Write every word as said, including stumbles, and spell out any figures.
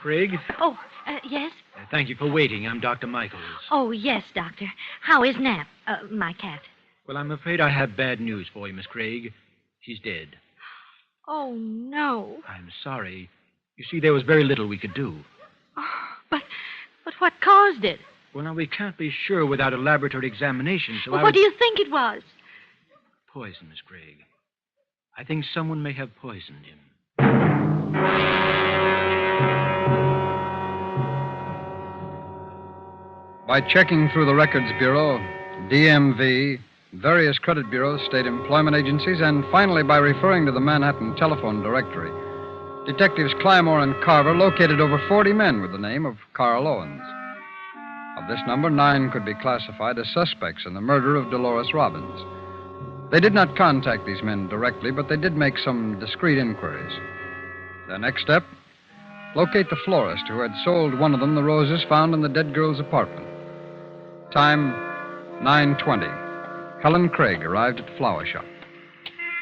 Craig? Oh, uh, yes? Uh, thank you for waiting. I'm Doctor Michaels. Oh, yes, Doctor. How is Nap, uh, my cat? Well, I'm afraid I have bad news for you, Miss Craig. She's dead. Oh, no. I'm sorry. You see, there was very little we could do. Oh, but, but what caused it? Well, now, we can't be sure without a laboratory examination, so Well, I what would... do you think it was? Poison, Miss Craig. I think someone may have poisoned him. By checking through the Records Bureau, D M V, various credit bureaus, state employment agencies, and finally by referring to the Manhattan telephone directory, Detectives Clymore and Carver located over forty men with the name of Carl Owens. Of this number, nine could be classified as suspects in the murder of Dolores Robbins. They did not contact these men directly, but they did make some discreet inquiries. Their next step, locate the florist who had sold one of them the roses found in the dead girl's apartment. Time, nine twenty. Helen Craig arrived at the flower shop.